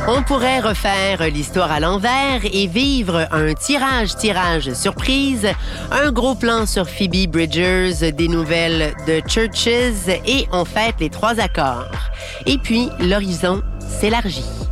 On pourrait refaire l'histoire à l'envers et vivre un tirage surprise, un gros plan sur Phoebe Bridgers, des nouvelles de Churches et on fête les 3 accords. Et puis, l'horizon s'élargit.